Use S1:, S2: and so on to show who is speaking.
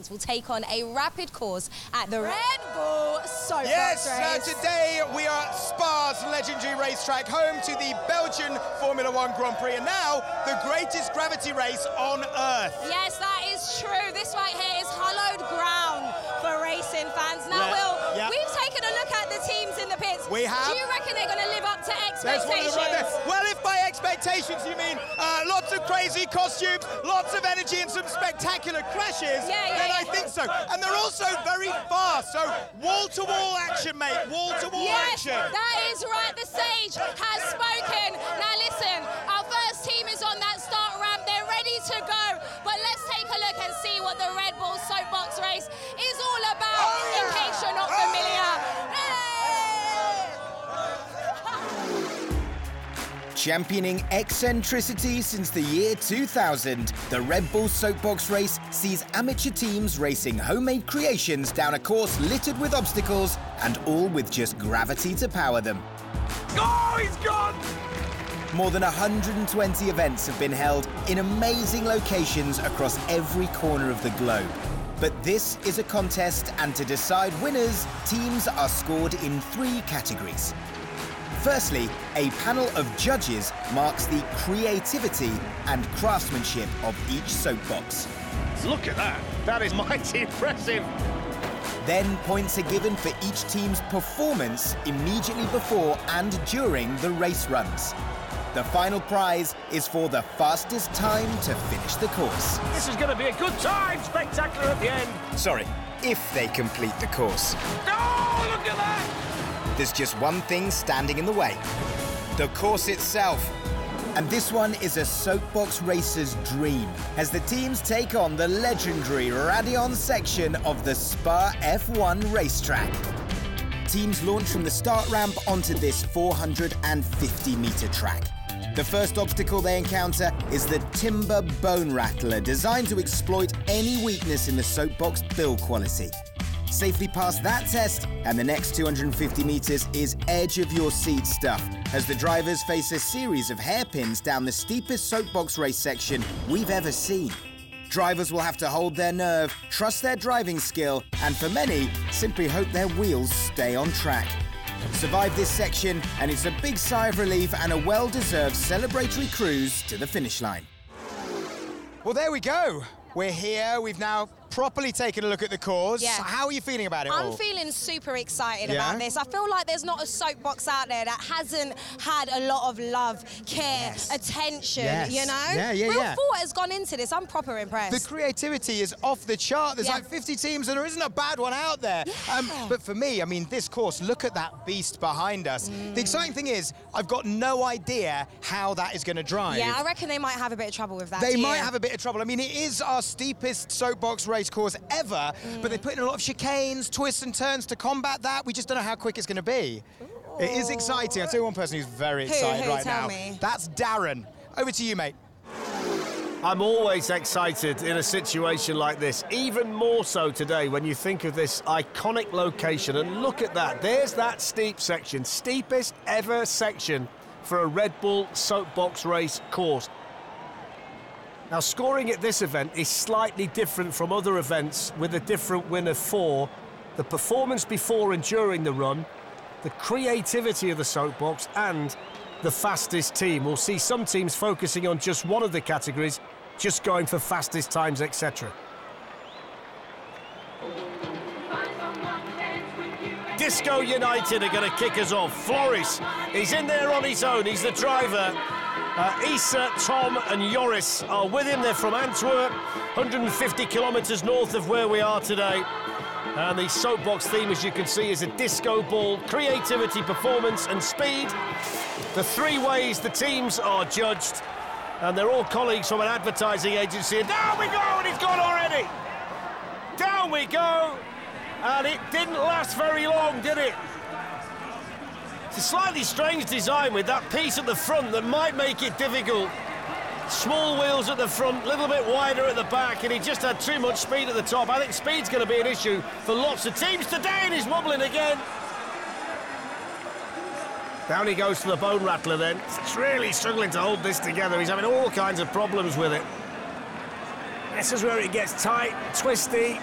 S1: fans will take on a rapid course at the Red Bull Soapbox
S2: Yes,
S1: Race.
S2: today we are at Spa's legendary racetrack, home to the Belgian Formula One Grand Prix, and now the greatest gravity race on Earth.
S1: Yes, that is true. This right here is hallowed ground for racing fans. Now, Will, we've taken a look at the teams in the pits.
S2: We have.
S1: Do you reckon they're going to live up to expectations?
S2: Well, if by expectations you mean lots of crazy costumes, lots of energy and some spectacular crashes, then I think so. And they're also very fast, so wall-to-wall action, mate, wall-to-wall action.
S1: That is right. The sage has spoken. Now, listen, our first team is on that start ramp. They're ready to go. But let's take a look and see what the Red Bull Soapbox Race is all about, in case you're not familiar.
S3: Championing eccentricity since the year 2000, the Red Bull Soapbox Race sees amateur teams racing homemade creations down a course littered with obstacles, and all with just gravity to power them.
S4: Oh, he's gone!
S3: More than 120 events have been held in amazing locations across every corner of the globe. But this is a contest, and to decide winners, teams are scored in 3 categories. Firstly, a panel of judges marks the creativity and craftsmanship of each soapbox.
S4: Look at that. That is mighty impressive.
S3: Then points are given for each team's performance immediately before and during the race runs. The final prize is for the fastest time to finish the course.
S4: This is going to be a good time. Spectacular at the end.
S3: Sorry, if they complete the course.
S4: Oh, look at that!
S3: There's just one thing standing in the way: the course itself. And this one is a soapbox racer's dream, as the teams take on the legendary Raidillon section of the Spa F1 racetrack. Teams launch from the start ramp onto this 450-metre track. The first obstacle they encounter is the Timber Bone Rattler, designed to exploit any weakness in the soapbox build quality. Safely pass that test, and the next 250 metres is edge-of-your-seat stuff, as the drivers face a series of hairpins down the steepest soapbox race section we've ever seen. Drivers will have to hold their nerve, trust their driving skill, and for many, simply hope their wheels stay on track. Survive this section, and it's a big sigh of relief and a well-deserved celebratory cruise to the finish line.
S2: Well, there we go. We're here. We've now properly taken a look at the course.
S1: Yeah.
S2: How are you feeling about it all?
S1: I'm feeling super excited about this. I feel like there's not a soapbox out there that hasn't had a lot of love, care, attention, you know? Real thought has gone into this. I'm proper impressed.
S2: The creativity is off the chart. There's like 50 teams and there isn't a bad one out there. But for me, I mean, this course, look at that beast behind us. The exciting thing is, I've got no idea how that is going to drive.
S1: Yeah, I reckon they might have a bit of trouble with that.
S2: They might have a bit of trouble. I mean, it is our steepest soapbox race course ever, but they put in a lot of chicanes, twists and turns to combat that. We just don't know how quick it's going to be. Ooh. It is exciting. I'll tell you one person who's very excited right now. That's Darren. Over to you, mate.
S4: I'm always excited in a situation like this, even more so today when you think of this iconic location. And look at that. There's that steep section, steepest ever section for a Red Bull soapbox race course. Now, scoring at this event is slightly different from other events, with a different winner for the performance before and during the run, the creativity of the soapbox, and the fastest team. We'll see some teams focusing on just one of the categories, just going for fastest times, etc. Disco United are going to kick us off. Floris, he's in there on his own. He's the driver. Issa, Tom and Joris are with him. They're from Antwerp, 150 kilometres north of where we are today. And the soapbox theme, as you can see, is a disco ball, creativity, performance and speed. The 3 ways the teams are judged, and they're all colleagues from an advertising agency. And down we go, and he's gone already. Down we go, and it didn't last very long, did it? It's a slightly strange design with that piece at the front that might make it difficult. Small wheels at the front, a little bit wider at the back, and he just had too much speed at the top. I think speed's going to be an issue for lots of teams today, and he's wobbling again. Down he goes to the Bone Rattler then. He's really struggling to hold this together. He's having all kinds of problems with it. This is where it gets tight, twisty.